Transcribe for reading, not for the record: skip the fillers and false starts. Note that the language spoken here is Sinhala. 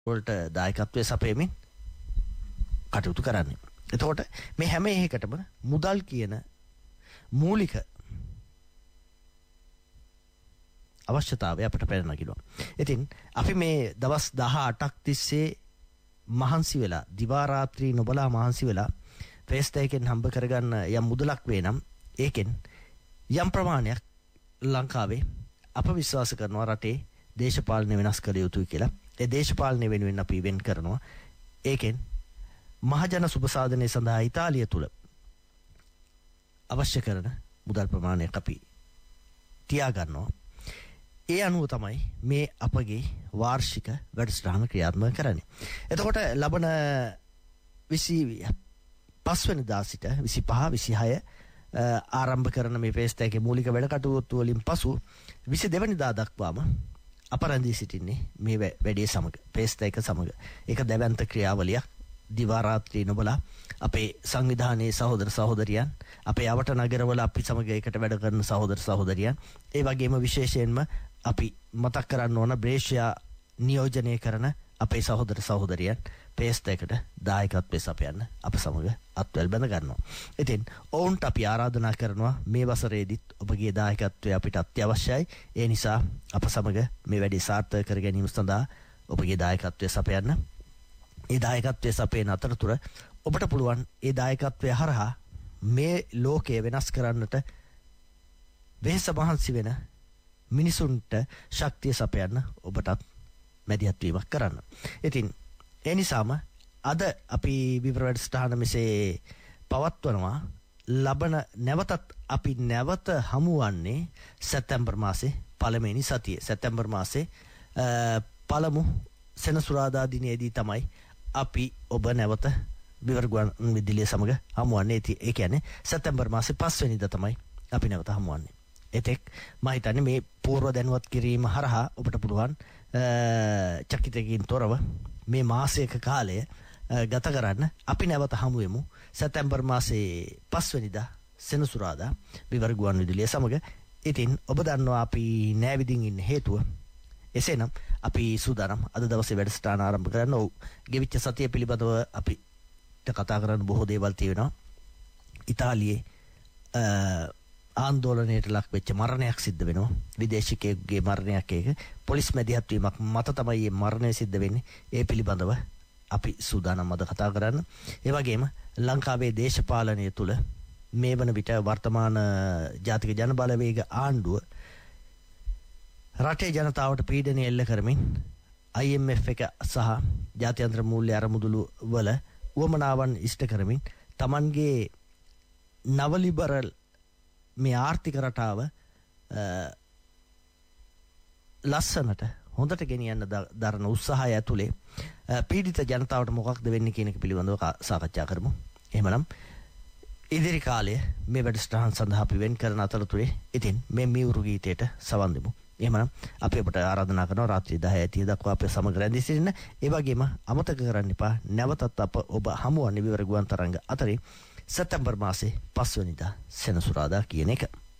වලට දායකත්වයේ සපයමින් කටයුතු කරන්නේ. එතකොට මේ හැම එකකටම මුදල් කියන මූලික අවශ්‍යතාවය අපිට පැන නගිනවා. ඉතින් අපි මේ දවස් 18ක් තිස්සේ මහන්සි වෙලා දිවා රාත්‍රී නොබලා මහන්සි වෙලා ෆේස්බුක් හම්බ කරගන්න යම් මුදලක් වේ නම් ඒකෙන් යම් ප්‍රමාණයක් ලංකාවේ අප විශ්වාස කරනවා රටේ දේශපාලනය වෙනස් කළ යුතුයි කියලා. ඒ දේශපාලනය වෙනුවෙන් අපි වෙන් කරනවා. ඒකෙන් මහජන සුබ සාධනය සඳහා ඉතාලිය තුල අවශ්‍ය කරන මුදල් ප්‍රමාණයක් අපි තියා ගන්නවා. ඒ අනුව තමයි මේ අපගේ වාර්ෂික වැඩසටහන ක්‍රියාත්මක කරන්නේ. එතකොට ලබන 25 වෙනිදා සිට 25 26 ආරම්භ කරන මේ ෆේස්බුක් එකේ මූලික වැඩ කටයුතු වලින් පසු 22 වෙනිදා දක්වාම අප රැඳී සිටින්නේ මේ වැඩේ සමග ෆේස්බුක් එක සමග. ඒක දැවැන්ත ක්‍රියාවලියක්. දිවා රාත්‍රී නොබලා අපේ සංවිධානයේ සහෝදර සහෝදරියන්, අපේ අවට නගරවල අපි සමග එකට වැඩ කරන සහෝදර සහෝදරියන්, ඒ වගේම විශේෂයෙන්ම අපි මතක් කරන්න ඕන බ්‍රේෂියා නියෝජනය කරන අපේ සහෝදර සහෝදරියන් ෆේස්බුක් එකට දායකත්වයේ සපයන්න අප සමග අත්වැල් බැඳ ගන්නවා. ඉතින් ඔවුන්ට අපි ආරාධනා කරනවා මේ වසරේදීත් ඔබගේ දායකත්වය අපිට අත්‍යවශ්‍යයි. ඒ නිසා අප සමග මේ වැඩේ සාර්ථක කර ගැනීම සඳහා ඔබගේ දායකත්වය සපයන්න. ඒ දායකත්වයේ සපයන අතරතුර ඔබට පුළුවන් ඒ දායකත්වය හරහා මේ ලෝකය වෙනස් කරන්නට වෙහෙස මහන්සි වෙන මිනිසුන්ට ශක්තිය සපයන්න ඔබටත් මැදිහත් වීමක් කරන්න. ඉතින් ඒ නිසාම අද අපි විවර වැඩසටහන මෙසේ පවත්වනවා. ලබන නැවතත් අපි නැවත හමුවන්නේ සැප්තැම්බර් මාසේ පළමුවෙනි සතියේ. සැප්තැම්බර් මාසේ පළමු සෙනසුරාදා දිනේදී තමයි අපි ඔබ නැවත විවර ගුවන් විදුලිය සමග හමුවන්නේ. ඒ කියන්නේ සැප්තැම්බර් මාසේ 5 වෙනිදා තමයි අපි නැවත හමුවන්නේ. එතෙක් මම හිතන්නේ මේ පූර්ව දැනුවත් කිරීම හරහා ඔබට පුළුවන් චකිතකින් තොරව මේ මාසයක කාලය ගත කරන්න. අපි නැවත හමු වෙමු සැප්තැම්බර් මාසේ 5 වෙනිදා සෙනසුරාදා විවර ගුවන් විදුලිය සමග. ඉතින් ඔබ දන්නවා අපි නෑවිදින් ඉන්න හේතුව. එසේනම් අපි සූදානම් අද දවසේ වැඩසටහන ආරම්භ කරන්න. ඔව්, ගෙවිච්ච සතිය පිළිබඳව අපිට කතා කරන්න බොහෝ දේවල් තියෙනවා. ඉතාලියේ ආందోලනයට ලක් වෙච්ච මරණයක් සිද්ධ වෙනවා. විදේශිකයෙකුගේ මරණයක්. ඒක පොලිස් මැදිහත් වීමක් මත තමයි මේ මරණය සිද්ධ වෙන්නේ. ඒ පිළිබඳව අපි සූදානම් අද කතා කරන්න. ඒ වගේම ලංකාවේ දේශපාලනය තුල මේ වන විට වර්තමාන ජාතික ජනබලවේග ආණ්ඩුව රටේ ජනතාවට පීඩනය එල්ල කරමින් IMF එක සහ ජාත්‍යන්තර මූල්‍ය අරමුදළු වල උවමනාවන් ඉෂ්ට කරමින් Tamanගේ නව ලිබරල් මේ ආර්ථික රටාව ලස්සනට හොඳට ගෙනියන්න දරන උත්සාහය ඇතුලේ පීඩිත ජනතාවට මොකක්ද වෙන්නේ කියන එක පිළිබඳව සාකච්ඡා කරමු. එහෙමනම් ඉදිරි කාලයේ මේ වැඩසටහන සඳහා අපි වෙන් කරන අතරතුරේ ඉතින් මේ මියුරු ගීතයට සවන් දෙමු. එහෙමනම් අපි ඔබට ආරාධනා කරනවා රාත්‍රී 10:30 දක්වා අපේ සමග රැඳී සිටින්න. ඒ වගේම අමතක කරන්න එපා නැවතත් ඔබ හමුවන්නේ විවර ගුවන් තරංග අතරේ සැප්තැම්බර් මාසේ 5 වෙනිදා සෙනසුරාදා කියන එක.